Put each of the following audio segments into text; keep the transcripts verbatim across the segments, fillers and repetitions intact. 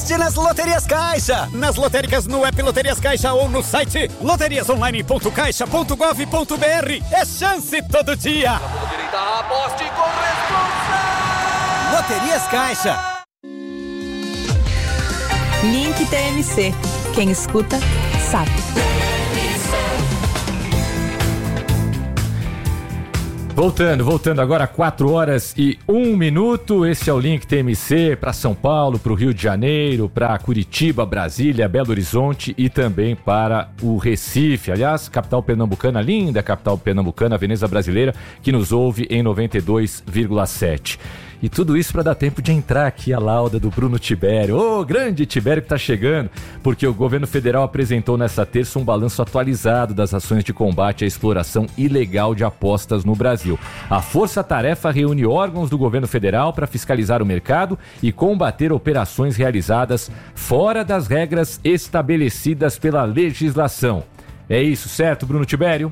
Aposte nas Loterias Caixa. Nas lotéricas, no app Loterias Caixa ou no site loterias online ponto caixa ponto gov ponto br. É chance todo dia. Aposte com responsa. Loterias Caixa. Link T M C. Quem escuta, sabe. Voltando, voltando agora, quatro horas e um minuto. Esse é o Link T M C para São Paulo, para o Rio de Janeiro, para Curitiba, Brasília, Belo Horizonte e também para o Recife. Aliás, capital pernambucana, linda capital pernambucana, Veneza Brasileira, que nos ouve em noventa e dois vírgula sete. E tudo isso para dar tempo de entrar aqui a lauda do Bruno Tibério. Ô, oh, grande Tibério que está chegando, porque o governo federal apresentou nesta terça um balanço atualizado das ações de combate à exploração ilegal de apostas no Brasil. A Força-Tarefa reúne órgãos do governo federal para fiscalizar o mercado e combater operações realizadas fora das regras estabelecidas pela legislação. É isso, certo, Bruno Tibério?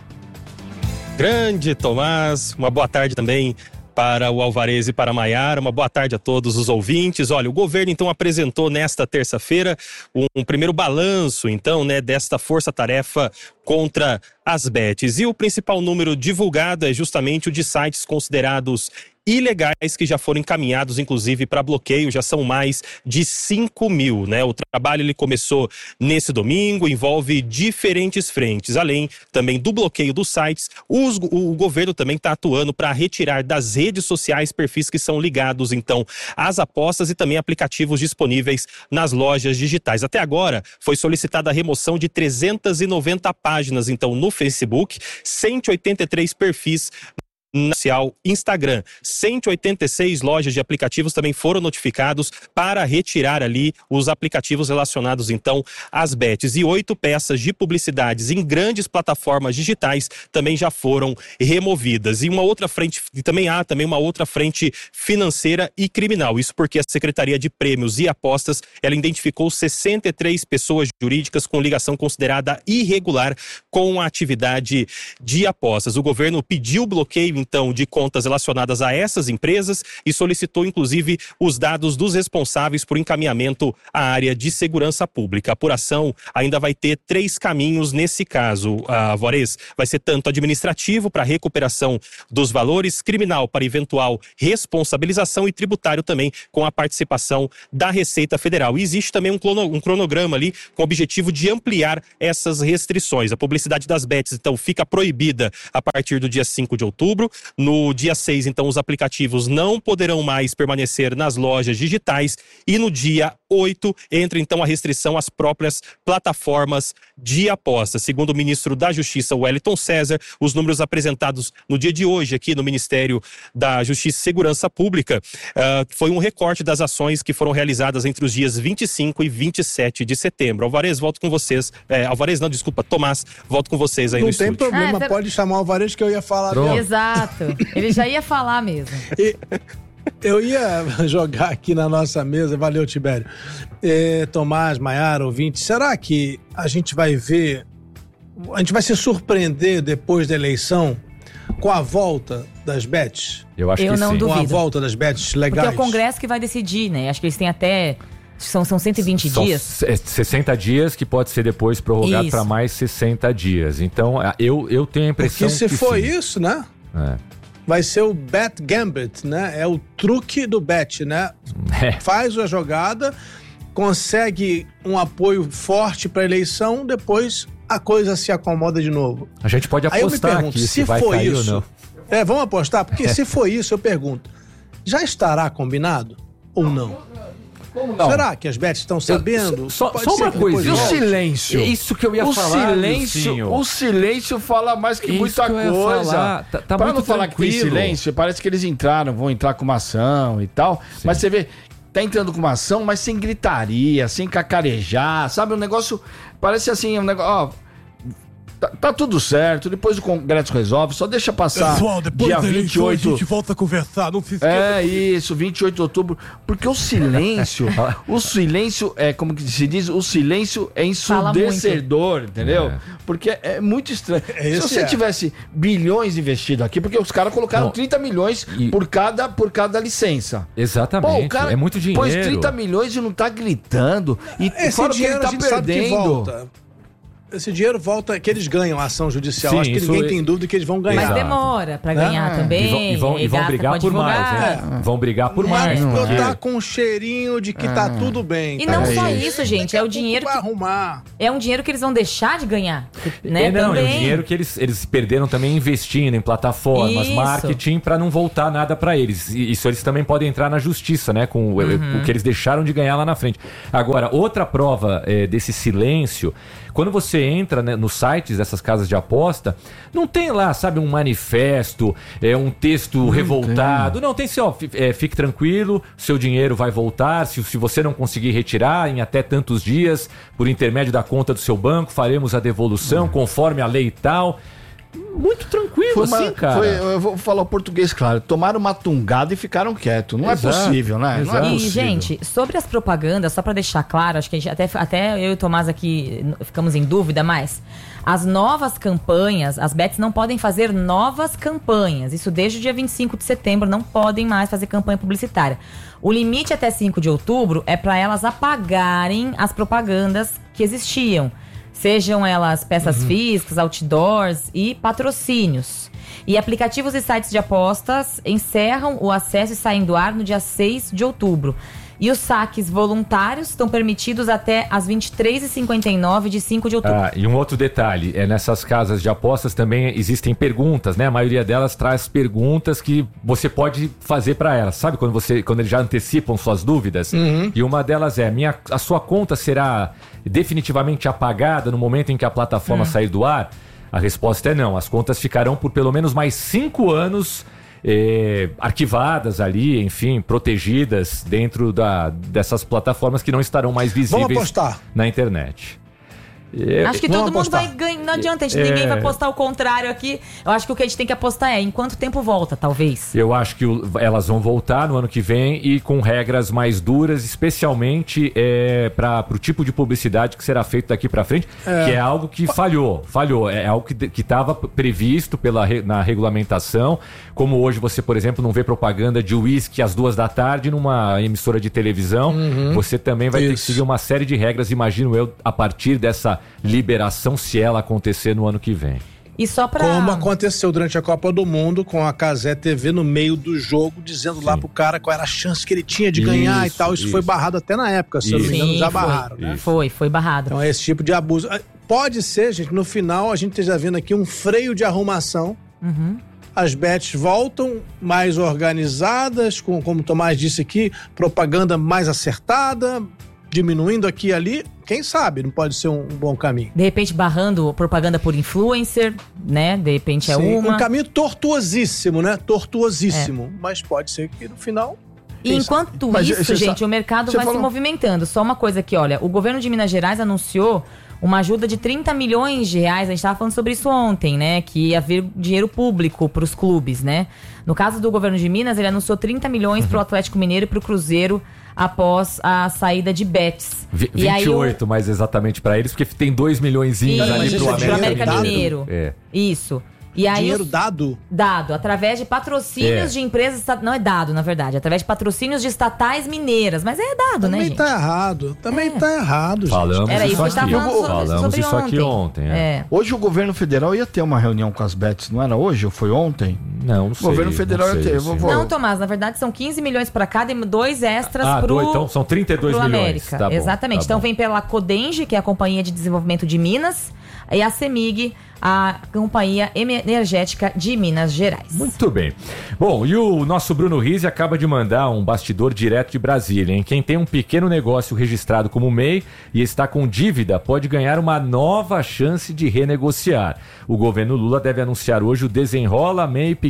Grande Tomás, uma boa tarde também para o Alvarez e para a Maiara, uma boa tarde a todos os ouvintes. Olha, o governo então apresentou nesta terça-feira um, um primeiro balanço, então, né, desta força-tarefa contra as bets. E o principal número divulgado é justamente o de sites considerados ilegais que já foram encaminhados, inclusive, para bloqueio. Já são mais de cinco mil, né? O trabalho ele começou nesse domingo, envolve diferentes frentes. Além também do bloqueio dos sites, os, o governo também está atuando para retirar das redes sociais perfis que são ligados, então, às apostas e também aplicativos disponíveis nas lojas digitais. Até agora, foi solicitada a remoção de trezentas e noventa páginas, então, no Facebook, cento e oitenta e três perfis no Instagram. cento e oitenta e seis lojas de aplicativos também foram notificados para retirar ali os aplicativos relacionados então às bets, e oito peças de publicidades em grandes plataformas digitais também já foram removidas. E uma outra frente, também há também uma outra frente financeira e criminal. Isso porque a Secretaria de Prêmios e Apostas, ela identificou sessenta e três pessoas jurídicas com ligação considerada irregular com a atividade de apostas. O governo pediu bloqueio então de contas relacionadas a essas empresas e solicitou inclusive os dados dos responsáveis por encaminhamento à área de segurança pública. A apuração ainda vai ter três caminhos nesse caso, Alvarez. Vai ser tanto administrativo para recuperação dos valores, criminal para eventual responsabilização e tributário também com a participação da Receita Federal. E existe também um, clono, um cronograma ali com o objetivo de ampliar essas restrições. A publicidade das bets então fica proibida a partir do dia cinco de outubro. No dia seis, então, os aplicativos não poderão mais permanecer nas lojas digitais. E no dia oito, entra então a restrição às próprias plataformas de apostas. Segundo o ministro da Justiça, Wellington César, os números apresentados no dia de hoje aqui no Ministério da Justiça e Segurança Pública uh, foi um recorte das ações que foram realizadas entre os dias vinte e cinco e vinte e sete de setembro. Alvarez, volto com vocês. É, Alvarez, não, desculpa, Tomás, volto com vocês aí não no estúdio. Não tem problema, é, você... pode chamar o Alvarez que eu ia falar mesmo. dele. Exato, ele já ia falar mesmo. E eu ia jogar aqui na nossa mesa, valeu, Tibério. É, Tomás, Maiara, ouvinte, será que a gente vai ver, a gente vai se surpreender depois da eleição com a volta das bets? Eu acho eu que não sim. duvido. Com a volta das bets legais? Porque é o Congresso que vai decidir, né? Acho que eles têm até... São, são cento e vinte São dias? sessenta dias, que pode ser depois prorrogado para mais sessenta dias. Então, eu, eu tenho a impressão que Porque se que for sim. isso, né? É. Vai ser o Bet Gambit, né? É o truque do bet, né? É. Faz a jogada, consegue um apoio forte para a eleição, depois a coisa se acomoda de novo. A gente pode Aí eu me apostar pergunto, aqui se se vai for cair isso, ou não. É, vamos apostar? Porque se for isso, eu pergunto, já estará combinado ou não? Como não? Será que as bets estão sabendo? Eu, só Pode só ser uma que coisa. E o depois volte. silêncio? Isso que eu ia o falar, silêncio, Nilcinho. O silêncio fala mais que Isso muita que eu ia coisa. falar. Tá- tá pra muito não falar que tem tranquilo. silêncio, parece que eles entraram, vão entrar com uma ação e tal. Sim. Mas você vê, tá entrando com uma ação, mas sem gritaria, sem cacarejar, sabe? Um negócio, parece assim, um negócio, ó... Tá, tá tudo certo, depois o Congresso resolve, só deixa passar. Pessoal, depois dia da eleição vinte e oito... a gente volta a conversar, não se esqueça. É isso, vinte e oito de outubro. Porque o silêncio, o silêncio é, como que se diz, o silêncio é ensurdecedor, entendeu? É. Porque é muito estranho. Se você é. tivesse bilhões investido aqui, porque os caras colocaram não. trinta milhões e... por, cada, por cada licença. Exatamente, Pô, o cara é muito dinheiro. Pôs trinta milhões e não tá gritando. E esse fora dinheiro que ele tá perdendo. Esse dinheiro volta, que eles ganham a ação judicial. Sim, acho que ninguém é... tem dúvida que eles vão ganhar. Mas demora pra ganhar ah, também. E vão, e vão, e vão brigar por mais, né? É. Vão brigar por mais. Mas porque... tá com um cheirinho de que ah. tá tudo bem. E tá não bem. só isso, gente. É o dinheiro que... arrumar. É um dinheiro que eles vão deixar de ganhar. Né? É, não, também. é o dinheiro que eles, eles perderam também investindo em plataformas, isso. marketing, pra não voltar nada pra eles. E isso eles também podem entrar na justiça, né? Com o, uhum. o que eles deixaram de ganhar lá na frente. Agora, outra prova é, desse silêncio... Quando você entra, né, nos sites dessas casas de aposta, não tem lá, sabe, um manifesto, é, um texto não revoltado. Tem. Não, tem assim, ó, é, fique tranquilo, seu dinheiro vai voltar. Se, se você não conseguir retirar em até tantos dias, por intermédio da conta do seu banco, faremos a devolução hum. conforme a lei e tal. Muito tranquilo, foi uma, assim, cara. Foi, eu vou falar o português, claro. Tomaram uma tungada e ficaram quietos. Não Exato. é possível, né? Não é e, possível. gente, sobre as propagandas, só pra deixar claro, acho que a gente, até, até eu e o Tomás aqui ficamos em dúvida, mas as novas campanhas, as bets não podem fazer novas campanhas. Isso desde o dia vinte e cinco de setembro, não podem mais fazer campanha publicitária. O limite até cinco de outubro é para elas apagarem as propagandas que existiam. Sejam elas peças uhum. físicas, outdoors e patrocínios. E aplicativos e sites de apostas encerram o acesso e saem do ar no dia seis de outubro. E os saques voluntários estão permitidos até às vinte e três e cinquenta e nove de cinco de outubro. Ah, e um outro detalhe, é nessas casas de apostas também existem perguntas, né? A maioria delas traz perguntas que você pode fazer para elas. Sabe quando, você, quando eles já antecipam suas dúvidas? Uhum. E uma delas é, minha, a sua conta será definitivamente apagada no momento em que a plataforma uhum. sair do ar? A resposta é não. As contas ficarão por pelo menos mais cinco anos... É, arquivadas ali, enfim, protegidas dentro da, dessas plataformas que não estarão mais visíveis na internet. É, acho que todo mundo apostar. vai ganhar. Não adianta, a gente, é... ninguém vai apostar o contrário aqui. Eu acho que o que a gente tem que apostar é em quanto tempo volta, talvez. Eu acho que o, elas vão voltar no ano que vem e com regras mais duras, especialmente é, para o tipo de publicidade que será feito daqui para frente, é... que é algo que falhou. Falhou. É algo que estava previsto pela, na regulamentação. Como hoje você, por exemplo, não vê propaganda de uísque às duas da tarde numa emissora de televisão, uhum. você também vai Isso. ter que seguir uma série de regras, imagino eu, a partir dessa liberação, se ela acontecer no ano que vem. E só pra... Como aconteceu durante a Copa do Mundo, com a Cazé T V no meio do jogo, dizendo Sim. lá pro cara qual era a chance que ele tinha de isso, ganhar e tal. Isso, isso foi barrado até na época, se eu não me engano, já barraram, foi, né? Foi, foi barrado. Então é esse tipo de abuso. Pode ser, gente, no final a gente esteja vendo aqui um freio de arrumação. Uhum. As bets voltam mais organizadas, com, como o Tomás disse aqui, propaganda mais acertada, diminuindo aqui e ali. Quem sabe, não pode ser um, um bom caminho. De repente barrando propaganda por influencer, né? De repente é Sim, uma... um caminho tortuosíssimo, né? Tortuosíssimo. É. Mas pode ser que no final... E enquanto sabe? isso, Mas, gente, só... o mercado vai falou... se movimentando. Só uma coisa aqui, olha, o governo de Minas Gerais anunciou uma ajuda de trinta milhões de reais, a gente estava falando sobre isso ontem, né? Que ia vir dinheiro público para os clubes, né? No caso do governo de Minas, ele anunciou trinta milhões uhum. para o Atlético Mineiro e para o Cruzeiro após a saída de bets. V- vinte e oito, mais exatamente para eles, porque tem dois milhõezinhos ali pro América, América Mineiro. É. Isso. E aí dinheiro os... dado? Dado, através de patrocínios é. de empresas... Não é dado, na verdade. Através de patrocínios de estatais mineiras. Mas é dado, Também né, gente? Também tá errado. Também é. tá errado, gente. Falamos Era isso isso aqui. Falando sobre, Falamos sobre isso ontem. aqui ontem. É. É. Hoje o governo federal ia ter uma reunião com as bets, não era hoje ou foi ontem? Não, não sei. O governo federal não ia sei, ter. Vou, vou... Não, Tomás, na verdade são quinze milhões para cada e dois extras ah, pro... dois, então são trinta e dois pro milhões. América. Tá bom, Exatamente. tá então bom. vem pela Codenge, que é a Companhia de Desenvolvimento de Minas, e a CEMIG, a Companhia Energética de Minas Gerais. Muito bem. Bom, e o nosso Bruno Rizzi acaba de mandar um bastidor direto de Brasília, hein? Quem tem um pequeno negócio registrado como M E I e está com dívida pode ganhar uma nova chance de renegociar. O governo Lula deve anunciar hoje o Desenrola M E I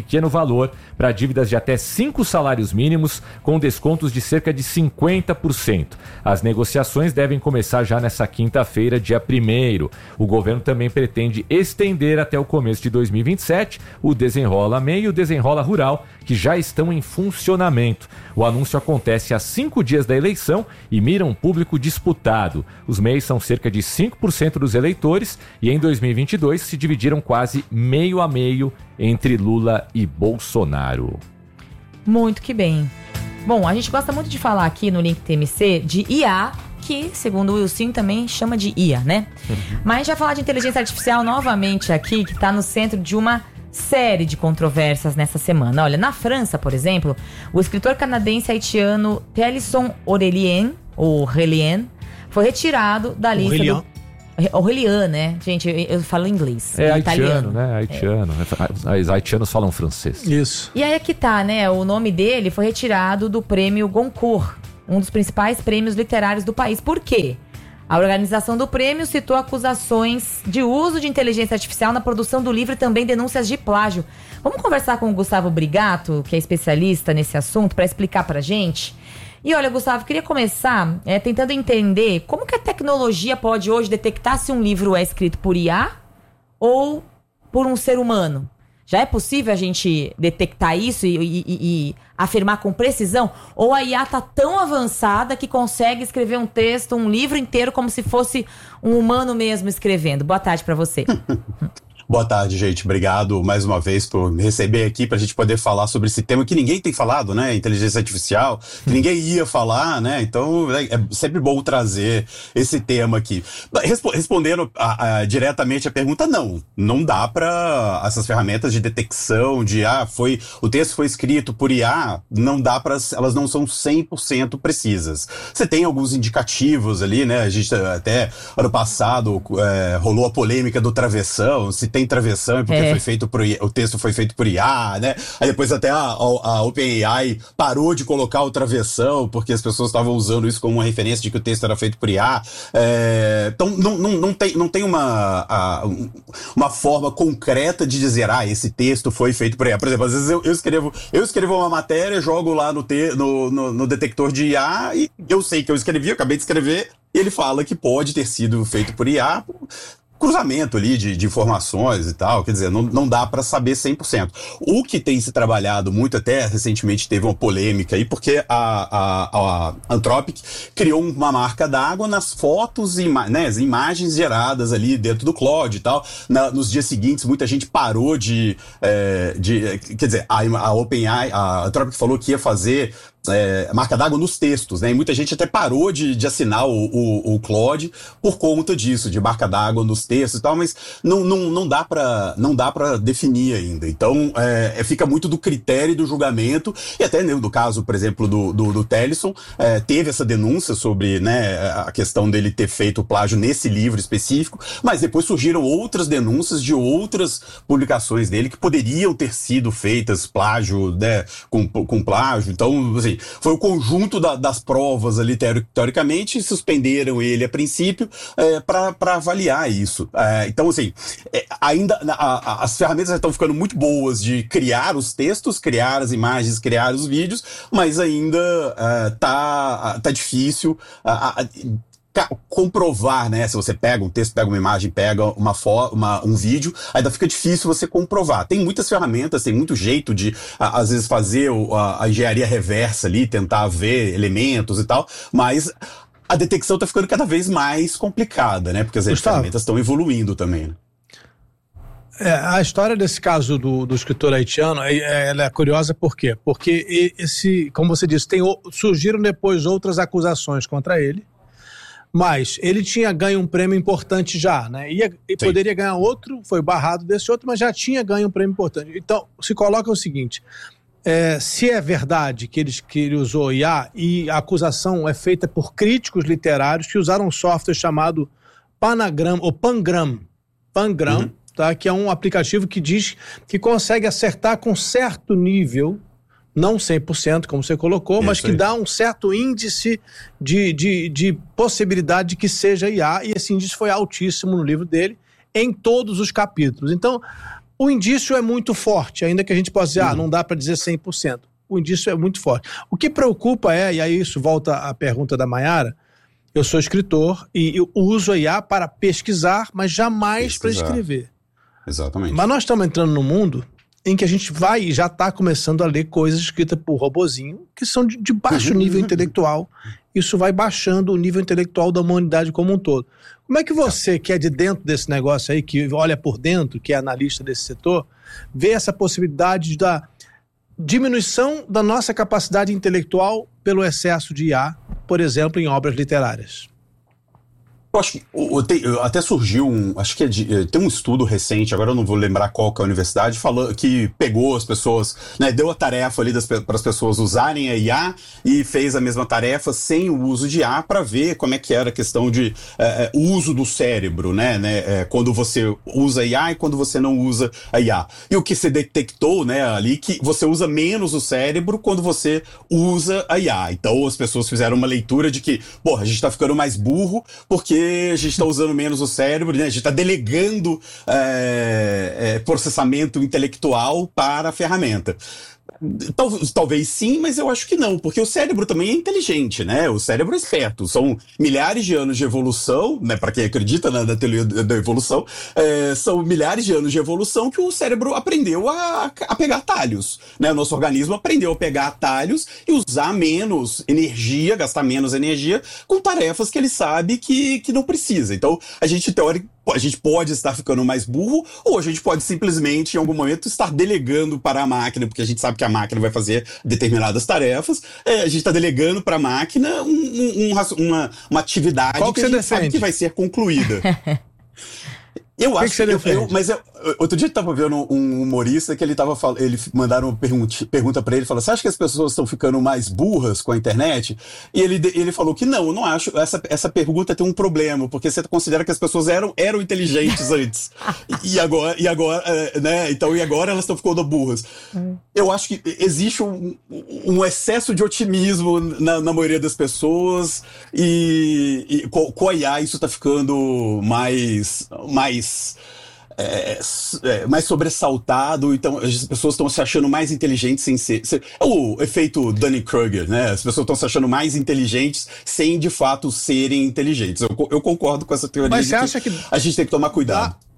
pequeno valor para dívidas de até cinco salários mínimos, com descontos de cerca de cinquenta por cento. As negociações devem começar já nessa quinta-feira, dia primeiro. O governo também pretende estender até o começo de dois mil e vinte e sete o Desenrola M E I e o Desenrola Rural, que já estão em funcionamento. O anúncio acontece há cinco dias da eleição e mira um público disputado. Os M E Is são cerca de cinco por cento dos eleitores e em dois mil e vinte e dois se dividiram quase meio a meio entre Lula e Bolsonaro. Muito que bem. Bom, a gente gosta muito de falar aqui no Link T M C de I A, que, segundo o Wilson, também chama de I A, né? Uhum. Mas a gente vai falar de inteligência artificial novamente aqui, que está no centro de uma série de controvérsias nessa semana. Olha, na França, por exemplo, o escritor canadense haitiano Thélisson Aurélien, ou Relien, foi retirado da lista Aurélien. do... Aurélien, né? Gente, eu, eu falo inglês. É italiano, haitiano, né? Haitiano. É. Os haitianos falam francês. Isso. E aí é que tá, né? O nome dele foi retirado do prêmio Goncourt, um dos principais prêmios literários do país. Por quê? A organização do prêmio citou acusações de uso de inteligência artificial na produção do livro e também denúncias de plágio. Vamos conversar com o Gustavo Brigato, que é especialista nesse assunto, para explicar pra gente. E olha, Gustavo, queria começar é, tentando entender como que a tecnologia pode hoje detectar se um livro é escrito por I A ou por um ser humano. Já é possível a gente detectar isso e, e, e afirmar com precisão? Ou a I A está tão avançada que consegue escrever um texto, um livro inteiro, como se fosse um humano mesmo escrevendo? Boa tarde para você. Boa tarde, gente. Obrigado mais uma vez por me receber aqui para a gente poder falar sobre esse tema que ninguém tem falado, né? Inteligência artificial, que ninguém ia falar, né? Então é, é sempre bom trazer esse tema aqui. Respo- respondendo a, a, diretamente a pergunta, não. Não dá para essas ferramentas de detecção, de ah, foi, o texto foi escrito por I A, não dá para, elas não são cem por cento precisas. Você tem alguns indicativos ali, né? A gente até ano passado é, rolou a polêmica do travessão, se tem Tem travessão, porque é. foi feito por, o texto foi feito por I A, né? Aí depois até a, a, a OpenAI parou de colocar o travessão, porque as pessoas estavam usando isso como uma referência de que o texto era feito por I A. É, então não, não, não tem, não tem uma, a, uma forma concreta de dizer, ah, esse texto foi feito por I A. Por exemplo, às vezes eu, eu, escrevo, eu escrevo uma matéria, jogo lá no, te, no, no, no detector de I A e eu sei que eu escrevi, eu acabei de escrever, e ele fala que pode ter sido feito por I A, cruzamento ali de, de informações e tal, quer dizer, não, não dá para saber cem por cento. O que tem se trabalhado muito, até recentemente teve uma polêmica aí, porque a, a, a Anthropic criou uma marca d'água nas fotos e né, as imagens geradas ali dentro do Claude e tal. Na, nos dias seguintes, muita gente parou de... É, de quer dizer, a, a OpenAI, a Anthropic falou que ia fazer É, marca d'água nos textos, né? E muita gente até parou de, de assinar o, o, o Claude por conta disso, de marca d'água nos textos e tal, mas não, não, não dá pra, não dá pra definir ainda. Então, é, fica muito do critério do julgamento, e até no caso, por exemplo, do, do, do Thélisson, é, teve essa denúncia sobre, né, a questão dele ter feito plágio nesse livro específico, mas depois surgiram outras denúncias de outras publicações dele que poderiam ter sido feitas plágio, né, com, com plágio. Então, assim, foi o conjunto da, das provas ali, teoricamente, suspenderam ele a princípio é, para avaliar isso. É, então, assim, é, ainda a, a, as ferramentas já estão ficando muito boas de criar os textos, criar as imagens, criar os vídeos, mas ainda é, tá, tá difícil a, a, comprovar, né? Se você pega um texto, pega uma imagem, pega uma foto, uma, um vídeo, ainda fica difícil você comprovar. Tem muitas ferramentas, tem muito jeito de, a, às vezes, fazer o, a, a engenharia reversa ali, tentar ver elementos e tal, mas a detecção está ficando cada vez mais complicada, né? Porque as Gustavo, ferramentas estão evoluindo também, né? É, a história desse caso do, do escritor haitiano, é, ela é curiosa por quê? Porque esse, como você disse, tem, surgiram depois outras acusações contra ele, mas ele tinha ganho um prêmio importante já, né? Ia, e poderia ganhar outro, foi barrado desse outro, mas já tinha ganho um prêmio importante. Então, se coloca o seguinte, é, se é verdade que ele, que ele usou I A, e a acusação é feita por críticos literários que usaram um software chamado Panagram, ou Pangram, Pangram, uhum. tá? Que é um aplicativo que diz que consegue acertar com certo nível, não cem por cento, como você colocou, isso, mas que aí dá um certo índice de, de, de possibilidade de que seja I A, e esse índice foi altíssimo no livro dele, em todos os capítulos. Então, O indício é muito forte, ainda que a gente possa dizer, uhum. ah, não dá para dizer cem por cento. O indício é muito forte. O que preocupa é, e aí isso volta à pergunta da Mayara, eu sou escritor e eu uso a I A para pesquisar, mas jamais para escrever. Exatamente. Mas nós estamos entrando num mundo em que a gente vai e já está começando a ler coisas escritas por robozinho que são de, de baixo nível intelectual. Isso vai baixando o nível intelectual da humanidade como um todo. Como é que você, que é de dentro desse negócio aí, que olha por dentro, que é analista desse setor, vê essa possibilidade da diminuição da nossa capacidade intelectual pelo excesso de I A, por exemplo, em obras literárias? Eu acho que o, tem, até surgiu um, acho que é de, tem um estudo recente, agora eu não vou lembrar qual que é a universidade, falando que pegou as pessoas, né, deu a tarefa ali para as pessoas usarem a I A e fez a mesma tarefa sem o uso de I A para ver como é que era a questão de é, uso do cérebro, né, né é, quando você usa a I A e quando você não usa a I A. E o que se detectou, né, ali, que você usa menos o cérebro quando você usa a I A. Então as pessoas fizeram uma leitura de que, porra, a gente tá ficando mais burro porque a gente está usando menos o cérebro, né? A gente está delegando é, é, processamento intelectual para a ferramenta. Tal, talvez sim, mas eu acho que não, porque o cérebro também é inteligente, né? O cérebro é esperto. São milhares de anos de evolução, né? Para quem acredita na, na teoria da evolução, é, são milhares de anos de evolução que o cérebro aprendeu a, a pegar atalhos, né? O nosso organismo aprendeu a pegar atalhos e usar menos energia, gastar menos energia com tarefas que ele sabe que, que não precisa. Então, a gente, teoricamente, a gente pode estar ficando mais burro, ou a gente pode simplesmente, em algum momento, estar delegando para a máquina, porque a gente sabe que a máquina vai fazer determinadas tarefas, é, a gente está delegando para a máquina um, um, um, uma, uma atividade Qual que, que a gente defende? sabe que vai ser concluída. Eu acho que, que eu, eu, mas eu, outro dia eu tava vendo um humorista que ele tava falando, ele mandaram uma pergunta, pergunta pra ele, falou: você acha que as pessoas estão ficando mais burras com a internet? E ele, ele falou que não, eu não acho, essa, essa pergunta tem um problema, porque você considera que as pessoas eram, eram inteligentes antes, e agora, e agora, né, então, e agora elas estão ficando burras. Eu acho que existe um, um excesso de otimismo na, na maioria das pessoas, e, e com, com a I A isso tá ficando mais, mais É, é, mais sobressaltado, então as pessoas estão se achando mais inteligentes sem ser, ser... É o efeito Dunning-Kruger, né? As pessoas estão se achando mais inteligentes sem de fato serem inteligentes. Eu, eu concordo com essa teoria. Mas você acha que a gente tem que tomar cuidado? Dá,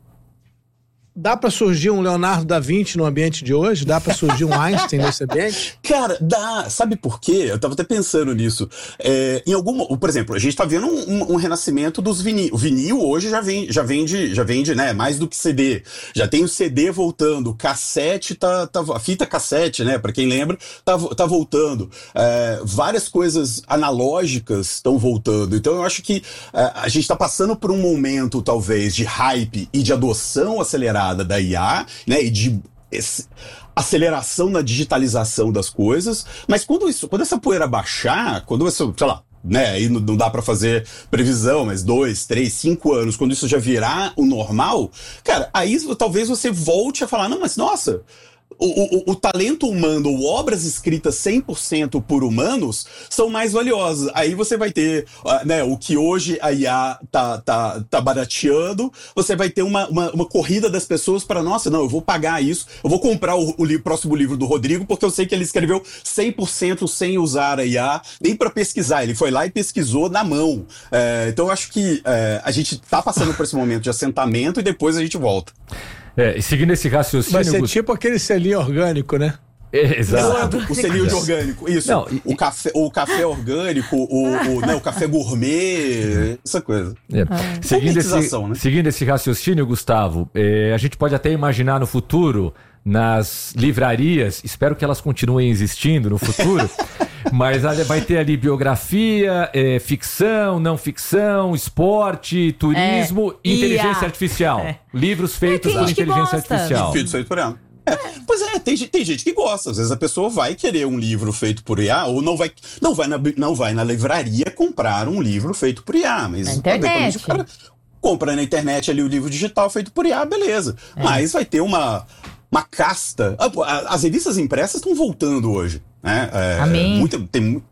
dá pra surgir um Leonardo da Vinci no ambiente de hoje? Dá pra surgir um Einstein nesse ambiente? Cara, dá. Sabe por quê? Eu tava até pensando nisso. É, em alguma, por exemplo, a gente tá vendo um, um, um renascimento dos vinil. O vinil hoje já vem, já vende, já vende, né, mais do que C D. Já tem o C D voltando, cassete tá, tá a fita cassete, né, pra quem lembra, tá, tá voltando. É, várias coisas analógicas estão voltando. Então eu acho que é, a gente tá passando por um momento, talvez, de hype e de adoção acelerada da I A, né, e de esse, aceleração na digitalização das coisas, mas quando isso, quando essa poeira baixar, quando isso, sei lá, né, aí não, não dá pra fazer previsão, mas dois, três, cinco anos, quando isso já virar o normal, cara, aí talvez você volte a falar, não, mas nossa, O, o, o talento humano, ou obras escritas cem por cento por humanos, são mais valiosas. Aí você vai ter, uh, né, o que hoje a I A tá, tá, tá barateando, você vai ter uma, uma, uma corrida das pessoas para, nossa, não, eu vou pagar isso, eu vou comprar o, o li- próximo livro do Rodrigo, porque eu sei que ele escreveu cem por cento sem usar a I A, nem para pesquisar, ele foi lá e pesquisou na mão. É, então eu acho que é, a gente tá passando por esse momento de assentamento e depois a gente volta. É, e seguindo esse raciocínio... Vai ser tipo aquele selinho orgânico, né? É, exato. O selinho de orgânico, isso. Não, e, o, café, o café orgânico, o, o, né, o café gourmet, essa coisa. É. Ah. Seguindo, esse, né? seguindo esse raciocínio, Gustavo, é, a gente pode até imaginar no futuro, nas livrarias, espero que elas continuem existindo no futuro, mas vai ter ali biografia, é, ficção, não ficção, esporte, turismo, é, inteligência artificial. É. Livros feitos é, por inteligência artificial. Feitos por I A. É, pois é, tem, tem gente que gosta. Às vezes a pessoa vai querer um livro feito por I A, ou não vai, não vai, na, não vai na livraria comprar um livro feito por I A. Mas na internet. O cara compra na internet ali o livro digital feito por I A, beleza. É. Mas vai ter uma... uma casta. As revistas impressas estão voltando hoje, né? É, Amém. Muita, tem,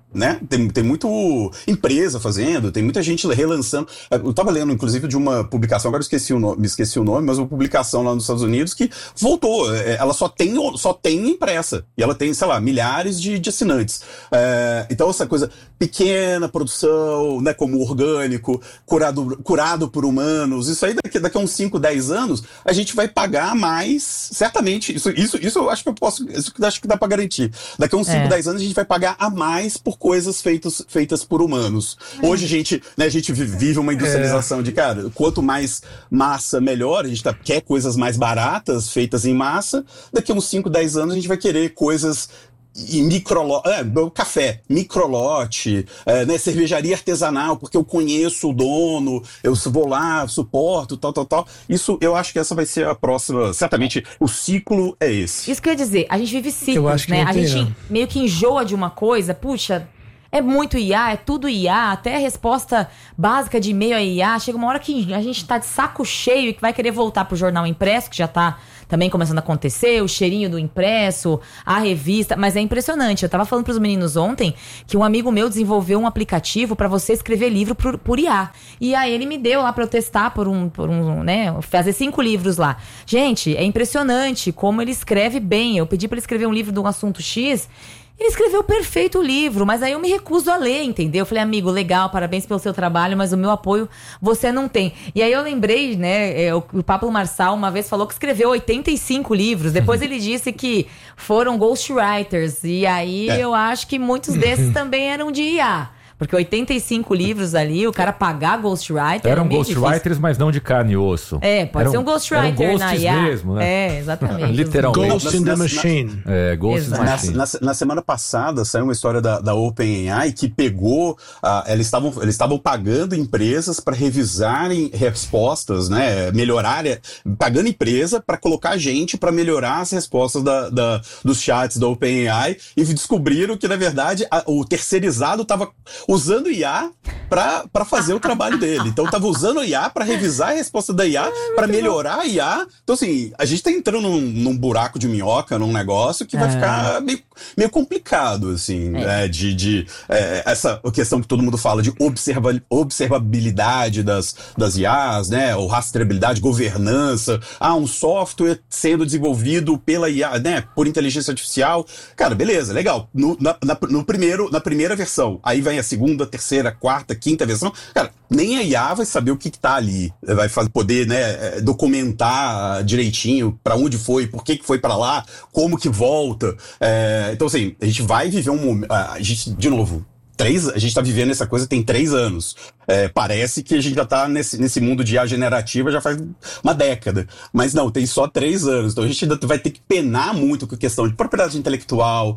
né? Tem, tem muito empresa fazendo, tem muita gente relançando. Eu tava lendo, inclusive, de uma publicação, agora eu esqueci o nome, me esqueci o nome, mas uma publicação lá nos Estados Unidos que voltou. Ela só tem, só tem impressa. E ela tem, sei lá, milhares de, de assinantes. É, então, essa coisa pequena, produção, né? Como orgânico, curado, curado por humanos. Isso aí, daqui, daqui a uns cinco, dez anos, a gente vai pagar mais, certamente. Isso, isso, isso eu acho que eu posso. Isso eu acho que dá pra garantir. Daqui a uns cinco, dez anos, a gente vai pagar a mais por coisas feitas, feitas por humanos. É. Hoje a gente, né, a gente vive uma industrialização é. de, cara, quanto mais massa, melhor. A gente tá, quer coisas mais baratas, feitas em massa. Daqui a uns cinco, dez anos a gente vai querer coisas e microlote, é, café, microlote, é, né, cervejaria artesanal, porque eu conheço o dono, eu vou lá, suporto, tal, tal, tal. Isso, eu acho que essa vai ser a próxima, certamente, o ciclo é esse. Isso que eu ia dizer, a gente vive ciclos, né? A gente não. meio que enjoa de uma coisa, puxa, é muito I A, é tudo I A, até a resposta básica de e-mail é I A. Chega uma hora que a gente tá de saco cheio e que vai querer voltar pro jornal impresso, que já tá também começando a acontecer, o cheirinho do impresso, a revista, mas é impressionante. Eu tava falando pros meninos ontem que um amigo meu desenvolveu um aplicativo pra você escrever livro por, por I A. E aí ele me deu lá pra eu testar por um, por um, né, fazer cinco livros lá. Gente, é impressionante como ele escreve bem. Eu pedi pra ele escrever um livro de um assunto X. Ele escreveu perfeito o livro, mas aí eu me recuso a ler, entendeu? Eu falei, amigo, legal, parabéns pelo seu trabalho, mas o meu apoio você não tem. E aí eu lembrei, né, o, o Pablo Marçal uma vez falou que escreveu oitenta e cinco livros, depois ele disse que foram ghostwriters, e aí é. eu acho que muitos desses também eram de I A. Porque oitenta e cinco livros ali, o cara pagar ghostwriter... Eram ghostwriters, difícil. Mas não de carne e osso. É, pode eram, ser um ghostwriter eram na I A. mesmo, né? É, exatamente. Literalmente. Ghost in the Machine. É, Ghost in the Machine. Na, na, na semana passada, saiu uma história da, da OpenAI que pegou... Uh, eles estavam eles estavam pagando empresas para revisarem respostas, né? Melhorar... Pagando empresa para colocar gente para melhorar as respostas da, da, dos chats da OpenAI e descobriram que, na verdade, a, o terceirizado estava... usando I A pra, pra fazer o trabalho dele. Então tava usando I A pra revisar a resposta da I A, pra melhorar a I A. Então assim, a gente tá entrando num, num buraco de minhoca, num negócio que é. vai ficar meio, meio complicado, assim, é. né? De, de é, essa questão que todo mundo fala de observa, observabilidade das, das I As, né? Ou rastreabilidade, governança. Ah, um software sendo desenvolvido pela I A, né? Por inteligência artificial. Cara, beleza, legal. No, na, na, no primeiro, na primeira versão, aí vem a segunda, terceira, quarta, quinta versão, cara, nem a I A vai saber o que, que tá ali, vai fazer, poder, né, documentar direitinho pra onde foi, por que que foi pra lá, como que volta. É, então, assim, a gente vai viver um momento, a gente, de novo, três, a gente tá vivendo essa coisa tem três anos. É, parece que a gente já tá nesse, nesse mundo de I A generativa já faz uma década. Mas não, tem só três anos. Então a gente ainda vai ter que penar muito com a questão de propriedade intelectual,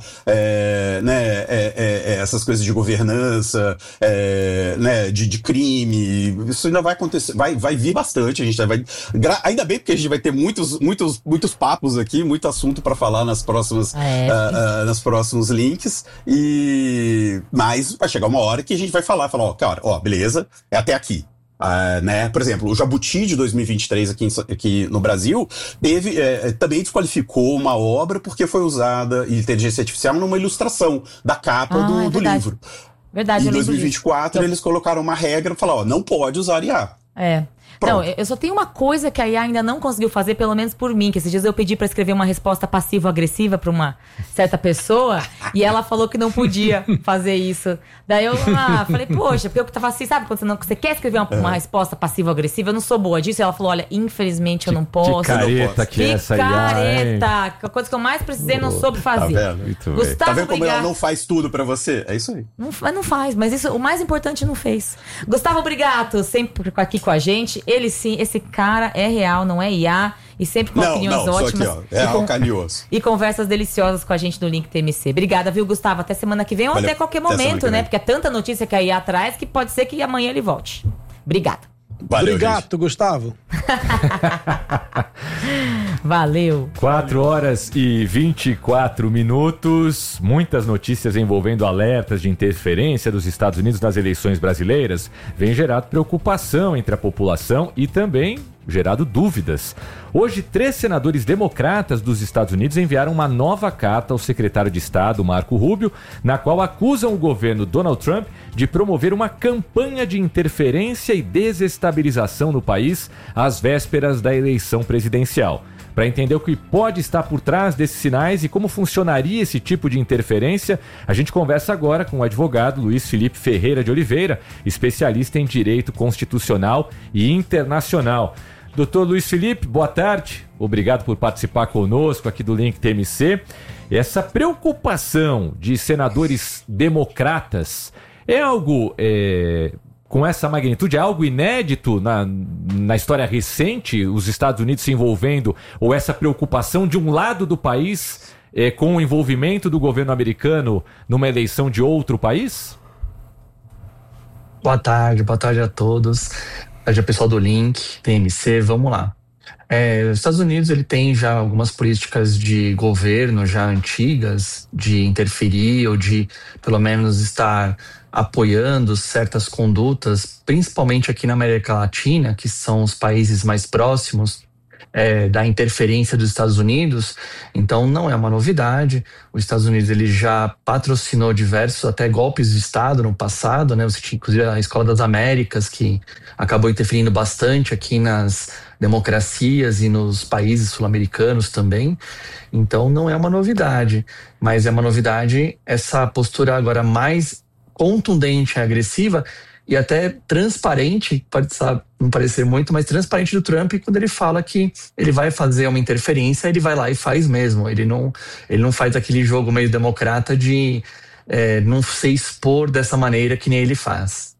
é, né, é, é, é, essas coisas de governança, é, né, de, de crime. Isso ainda vai acontecer, vai, vai vir bastante. A gente vai, ainda bem porque a gente vai ter muitos, muitos, muitos papos aqui, muito assunto para falar nas próximas, é, uh, uh, nos próximos links. E mas vai chegar uma hora que a gente vai falar, falar, ó, cara, ó, beleza. É até aqui. Uh, né? Por exemplo, o Jabuti de dois mil e vinte e três aqui, em, aqui no Brasil teve, é, também desqualificou uma obra porque foi usada inteligência artificial numa ilustração da capa ah, do, é do livro. Verdade, em dois mil e vinte e quatro disso. Eles colocaram uma regra e falaram, ó, não pode usar I A. É. Pronto. Não, eu só tenho uma coisa que a I A ainda não conseguiu fazer, pelo menos por mim, que esses dias eu pedi pra escrever uma resposta passivo-agressiva pra uma certa pessoa e ela falou que não podia fazer isso. Daí eu ah, falei, poxa, porque eu tava assim, sabe, quando você, não, você quer escrever uma, uma resposta passivo-agressiva, eu não sou boa disso. E ela falou, olha, infelizmente eu não posso. Que careta que é essa I A, careta, a coisa que eu mais precisei não soube fazer. Tá vendo? Gustavo, tá vendo como obrigado. Ela não faz tudo pra você? É isso aí. Não, não faz, mas isso, o mais importante não fez. Gustavo, obrigado, sempre aqui com a gente. Ele sim, esse cara é real, não é I A. E sempre com não, opiniões não, ótimas. Aqui, ó, é com, alcanioso. E conversas deliciosas com a gente no Link T M C. Obrigada, viu, Gustavo? Até semana que vem ou Valeu. até qualquer momento, né? Porque é tanta notícia que a I A traz que pode ser que amanhã ele volte. Obrigada. Valeu, Obrigado, gente. Gustavo. Valeu. quatro horas e vinte e quatro minutos. Muitas notícias envolvendo alertas de interferência dos Estados Unidos nas eleições brasileiras vêm gerado preocupação entre a população e também gerado dúvidas. Hoje, três senadores democratas dos Estados Unidos enviaram uma nova carta ao secretário de Estado, Marco Rubio, na qual acusam o governo Donald Trump de promover uma campanha de interferência e desestabilização no país às vésperas da eleição presidencial. Para entender o que pode estar por trás desses sinais e como funcionaria esse tipo de interferência, a gente conversa agora com o advogado Luiz Felipe Ferreira de Oliveira, especialista em direito constitucional e internacional. Doutor Luiz Felipe, boa tarde. Obrigado por participar conosco aqui do Link T M C. Essa preocupação de senadores democratas é algo... É... com essa magnitude, é algo inédito na, na história recente, os Estados Unidos se envolvendo, ou essa preocupação de um lado do país é, com o envolvimento do governo americano numa eleição de outro país? Boa tarde, boa tarde a todos. Boa tarde ao pessoal do Link, T M C, vamos lá. É, os Estados Unidos ele tem já algumas políticas de governo já antigas de interferir ou de pelo menos estar apoiando certas condutas, principalmente aqui na América Latina, que são os países mais próximos é, da interferência dos Estados Unidos. Então não é uma novidade. Os Estados Unidos ele já patrocinou diversos até golpes de Estado no passado, né? Você tinha inclusive a Escola das Américas, que acabou interferindo bastante aqui nas democracias e nos países sul-americanos também. Então não é uma novidade, mas é uma novidade essa postura agora mais contundente, agressiva e até transparente, pode sabe, não parecer muito, mas transparente do Trump, quando ele fala que ele vai fazer uma interferência, ele vai lá e faz mesmo. Ele não, ele não faz aquele jogo meio democrata de é, não se expor dessa maneira que nem ele faz.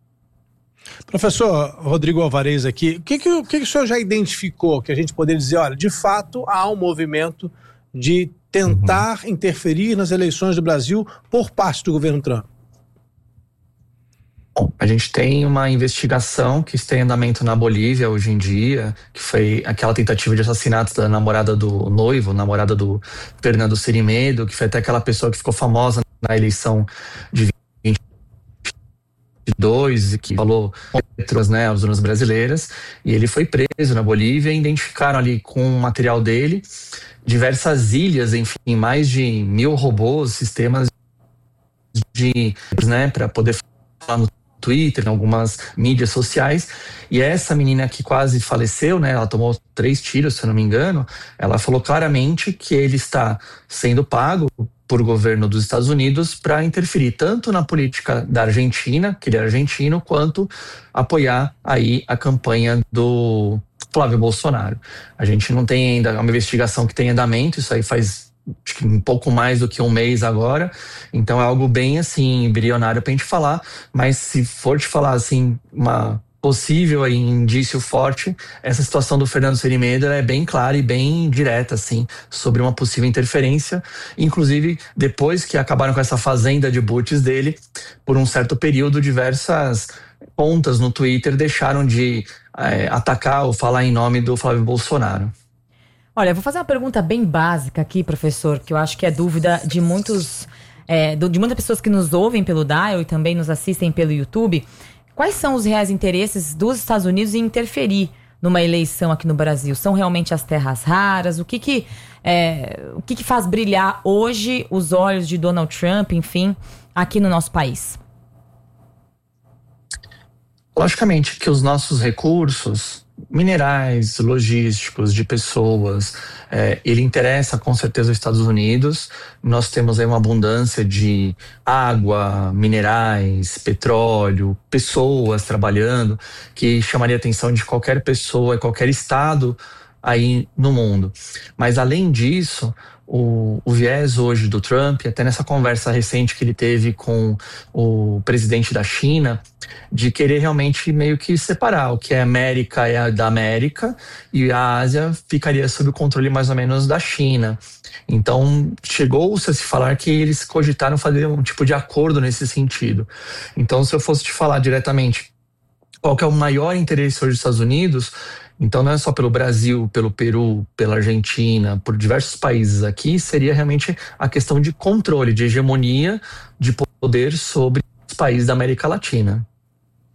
Professor Rodrigo Alvarez aqui, o que, que, o que, que o senhor já identificou que a gente poderia dizer, olha, de fato há um movimento de tentar uhum. interferir nas eleições do Brasil por parte do governo Trump? Bom, a gente tem uma investigação que está em andamento na Bolívia hoje em dia, que foi aquela tentativa de assassinato da namorada do noivo, namorada do Fernando Sirimedo, que foi até aquela pessoa que ficou famosa na eleição de vinte e dois, que falou né, às urnas brasileiras, e ele foi preso na Bolívia e identificaram ali com o material dele diversas ilhas, enfim, mais de mil robôs, sistemas de, né, para poder falar no Twitter, em algumas mídias sociais, e essa menina que quase faleceu, né, ela tomou três tiros, se eu não me engano, ela falou claramente que ele está sendo pago por governo dos Estados Unidos para interferir tanto na política da Argentina, que ele é argentino, quanto apoiar aí a campanha do Flávio Bolsonaro. A gente não tem ainda uma investigação que tem em andamento, isso aí faz acho que um pouco mais do que um mês agora, então é algo bem assim, embrionário pra gente falar, mas se for te falar assim, uma possível aí, indício forte, essa situação do Fernando Sirimedo é bem clara e bem direta assim, sobre uma possível interferência, inclusive depois que acabaram com essa fazenda de boots dele, por um certo período, diversas contas no Twitter deixaram de é, atacar ou falar em nome do Flávio Bolsonaro. Olha, eu vou fazer uma pergunta bem básica aqui, professor, que eu acho que é dúvida de muitos, é, de muitas pessoas que nos ouvem pelo Dial e também nos assistem pelo YouTube. Quais são os reais interesses dos Estados Unidos em interferir numa eleição aqui no Brasil? São realmente as terras raras? O que que, é, o que que faz brilhar hoje os olhos de Donald Trump, enfim, aqui no nosso país? Logicamente que os nossos recursos minerais, logísticos, de pessoas, é, ele interessa com certeza os Estados Unidos. Nós temos aí uma abundância de água, minerais, petróleo, pessoas trabalhando, que chamaria a atenção de qualquer pessoa, qualquer estado aí no mundo. Mas além disso, o, o viés hoje do Trump, até nessa conversa recente que ele teve com o presidente da China, de querer realmente meio que separar o que é América é da América e a Ásia ficaria sob o controle mais ou menos da China. Então chegou-se a se falar que eles cogitaram fazer um tipo de acordo nesse sentido. Então, se eu fosse te falar diretamente qual que é o maior interesse hoje dos Estados Unidos, então não é só pelo Brasil, pelo Peru, pela Argentina, por diversos países aqui, seria realmente a questão de controle, de hegemonia, de poder sobre os países da América Latina.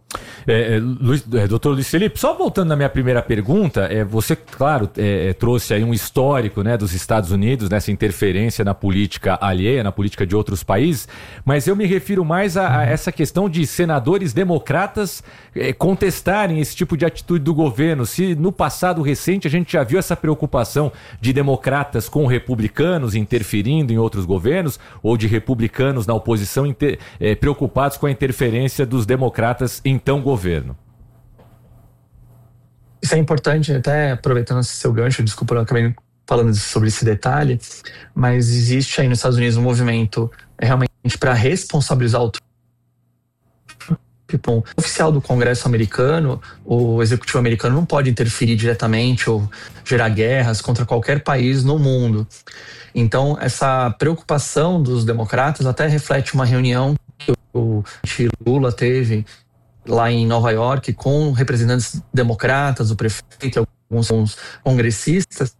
É, Luiz, é, doutor Luiz Felipe, só voltando na minha primeira pergunta, é, você, claro, é, trouxe aí um histórico, né, dos Estados Unidos, nessa interferência na política alheia, na política de outros países, mas eu me refiro mais a, a essa questão de senadores democratas é, contestarem esse tipo de atitude do governo. Se no passado recente a gente já viu essa preocupação de democratas com republicanos interferindo em outros governos, ou de republicanos na oposição inter, é, preocupados com a interferência dos democratas em então governo. Isso é importante, até aproveitando esse seu gancho, desculpa, eu acabei falando sobre esse detalhe, mas existe aí nos Estados Unidos um movimento realmente para responsabilizar o Trump. O oficial do Congresso americano, o executivo americano não pode interferir diretamente ou gerar guerras contra qualquer país no mundo. Então, essa preocupação dos democratas até reflete uma reunião que o Lula teve lá em Nova York com representantes democratas, o prefeito e alguns congressistas.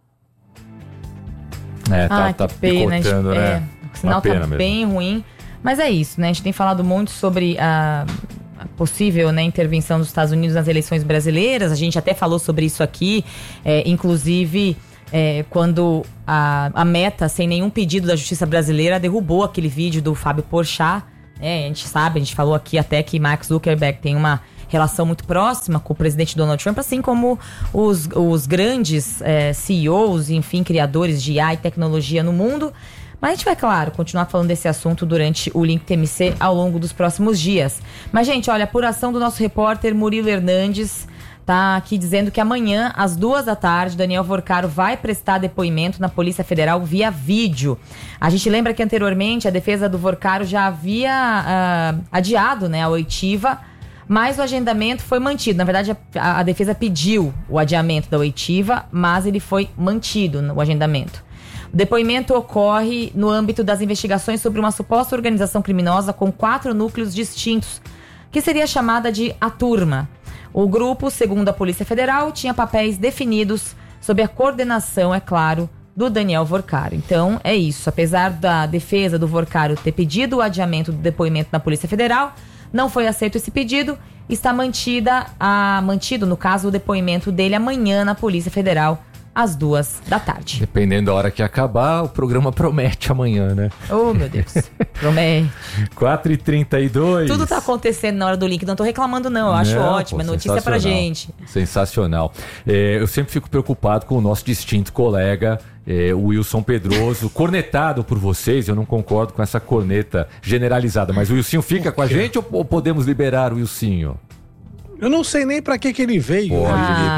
É, tá, ah, tá pena, picotando, gente, né? É, o sinal tá mesmo. Bem ruim. Mas é isso, né? A gente tem falado muito sobre a, a possível, né, intervenção dos Estados Unidos nas eleições brasileiras. A gente até falou sobre isso aqui, é, inclusive é, quando a, a Meta, sem nenhum pedido da Justiça Brasileira, derrubou aquele vídeo do Fábio Porchat. É, a gente sabe, a gente falou aqui até que Mark Zuckerberg tem uma relação muito próxima com o presidente Donald Trump, assim como os, os grandes é, C E Os, enfim, criadores de I A e tecnologia no mundo. Mas a gente vai, claro, continuar falando desse assunto durante o Link T M C ao longo dos próximos dias. Mas, gente, olha, a apuração do nosso repórter Murilo Hernandes tá aqui dizendo que amanhã, às duas da tarde, Daniel Vorcaro vai prestar depoimento na Polícia Federal via vídeo. A gente lembra que anteriormente a defesa do Vorcaro já havia uh, adiado, né, a oitiva, mas o agendamento foi mantido. Na verdade, a, a defesa pediu o adiamento da oitiva, mas ele foi mantido no agendamento. O depoimento ocorre no âmbito das investigações sobre uma suposta organização criminosa com quatro núcleos distintos, que seria chamada de A Turma. O grupo, segundo a Polícia Federal, tinha papéis definidos sob a coordenação, é claro, do Daniel Vorcaro. Então, é isso. Apesar da defesa do Vorcaro ter pedido o adiamento do depoimento na Polícia Federal, não foi aceito esse pedido. Está mantida a, mantido, no caso, o depoimento dele amanhã na Polícia Federal, às duas da tarde. Dependendo da hora que acabar, o programa promete amanhã, né? Oh, meu Deus. Promete. quatro e trinta e dois. Tudo tá acontecendo na hora do link. Não tô reclamando, não. Eu acho não, ótimo. É notícia pra gente. Sensacional. É, eu sempre fico preocupado com o nosso distinto colega, é, o Wilson Pedroso, cornetado por vocês. Eu não concordo com essa corneta generalizada. Mas o Wilsinho fica com a gente ou podemos liberar o Wilsinho? Eu não sei nem pra que que ele veio. Pode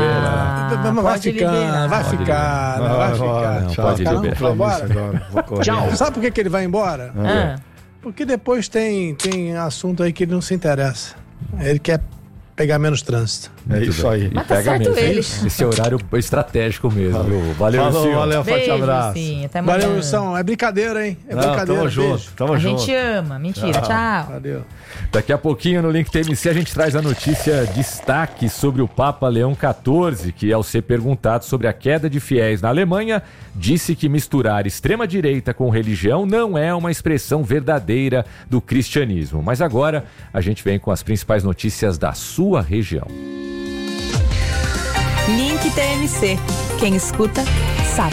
ah, liberar. Vai, vai ficando, vai ficar, vai, vai ficar. Não, pode liberar. Tchau. Sabe por que que ele vai embora? Ah. Porque depois tem, tem assunto aí que ele não se interessa. Ele quer pegar menos trânsito. É isso aí. Mas tá pega certo mesmo. Ele. Esse horário estratégico mesmo. Valeu, valeu, Falou, valeu, forte Beijo, abraço. Sim, até amanhã. Valeu, Wilson. É brincadeira, hein? É não, brincadeira. Tamo junto, tamo a junto. gente ama. Mentira, tchau. tchau. Valeu. Daqui a pouquinho no Link T M C a gente traz a notícia destaque sobre o Papa Leão quatorze, que ao ser perguntado sobre a queda de fiéis na Alemanha, disse que misturar extrema-direita com religião não é uma expressão verdadeira do cristianismo. Mas agora a gente vem com as principais notícias da sua região. Link T M C. Quem escuta, sabe.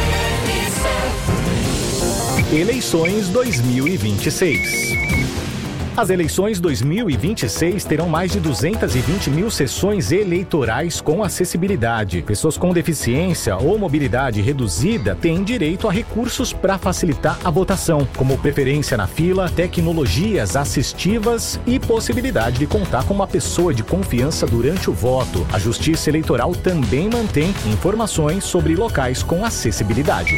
Eleições dois mil e vinte e seis. As eleições dois mil e vinte e seis terão mais de duzentas e vinte mil sessões eleitorais com acessibilidade. Pessoas com deficiência ou mobilidade reduzida têm direito a recursos para facilitar a votação, como preferência na fila, tecnologias assistivas e possibilidade de contar com uma pessoa de confiança durante o voto. A Justiça Eleitoral também mantém informações sobre locais com acessibilidade.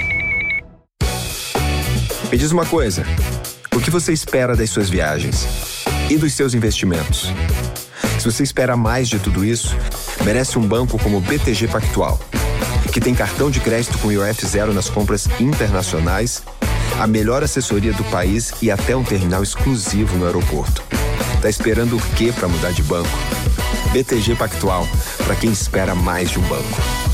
Me diz uma coisa. O que você espera das suas viagens? E dos seus investimentos? Se você espera mais de tudo isso, merece um banco como o B T G Pactual, que tem cartão de crédito com I O F zero nas compras internacionais, a melhor assessoria do país e até um terminal exclusivo no aeroporto. Tá esperando o quê para mudar de banco? B T G Pactual, para quem espera mais de um banco.